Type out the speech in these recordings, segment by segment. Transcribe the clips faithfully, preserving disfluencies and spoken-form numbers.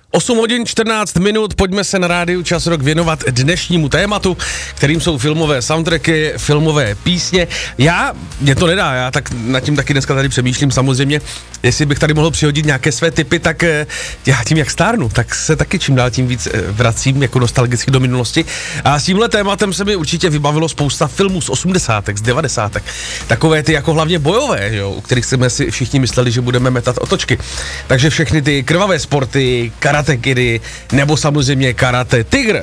osm hodin čtrnáct minut, pojďme se na rádiu Čas Rock věnovat dnešnímu tématu, kterým jsou filmové soundtracky, filmové písně. Já, mě to nedá, já tak nad tím taky dneska tady přemýšlím samozřejmě, jestli bych tady mohl přihodit nějaké své tipy, tak já tím jak stárnu, tak se taky čím dál tím víc vracím jako nostalgicky do minulosti. A s tímhle tématem se mi určitě vybavilo spousta filmů z osmdesátek, z devadesátek. Takové ty jako hlavně bojové, jo, u kterých jsme si všichni mysleli, že budeme metat otočky. Takže všechny ty krvavé sporty, Karate Kidy, nebo samozřejmě Karate Tigr.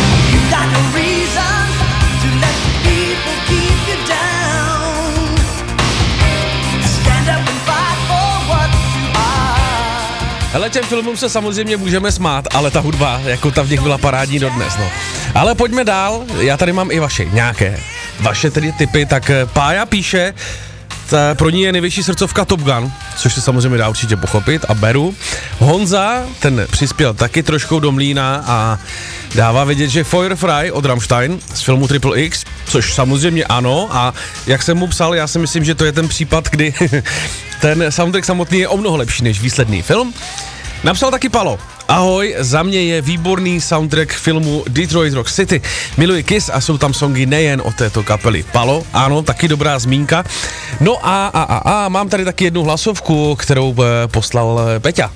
Hele, těm filmům se samozřejmě můžeme smát, ale ta hudba, jako ta v nich byla parádní dodnes, no. Ale pojďme dál, já tady mám i vaše, nějaké, vaše tedy tipy, tak Pája píše, ta, pro ní je největší srdcovka Top Gun, což se samozřejmě dá určitě pochopit a beru. Honza, ten přispěl taky trošku do mlýna a dává vědět, že Feuerfrei od Rammstein z filmu Triple X, což samozřejmě ano, a jak jsem mu psal, já si myslím, že to je ten případ, kdy ten soundtrack samotný je o mnoho lepší než výsledný film. Napsal taky Palo. Ahoj, za mě je výborný soundtrack filmu Detroit Rock City. Miluji Kiss a jsou tam songy nejen od této kapely. Palo, ano, taky dobrá zmínka. No a, a, a, a mám tady taky jednu hlasovku, kterou e, poslal e, Peťa.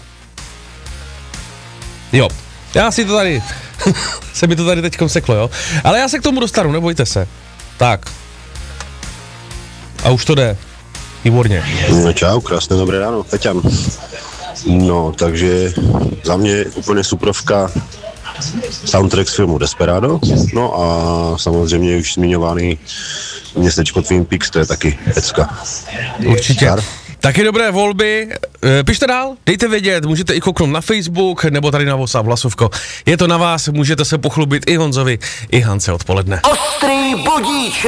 Jo, já si to tady, se mi to tady teďkom seklo, jo. Ale já se k tomu dostanu, nebojte se. Tak. A už to jde. Výborně. No čau, krásné dobré ráno, Peťan. No, takže za mě úplně suprovka soundtrack z filmu Desperado, no a samozřejmě už zmiňovaný městečko Twin Peaks, to je taky pecka. Určitě. Star? Taky dobré volby, e, pište dál, dejte vědět, můžete i kouknout na Facebook, nebo tady na WhatsApp hlasovko. Je to na vás, můžete se pochlubit i Honzovi, i Hance odpoledne. Ostrý budíček!